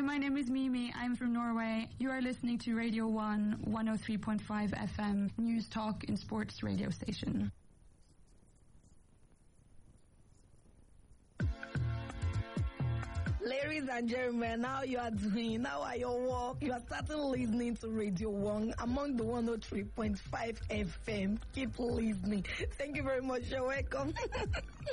my name is Mimi. I'm from Norway. You are listening to Radio 1, 103.5 FM, News Talk and Sports radio station. Ladies and gentlemen, how you are doing? How are your work? You are starting listening to Radio 1 among the 103.5 FM. Keep listening. Thank you very much. You're welcome.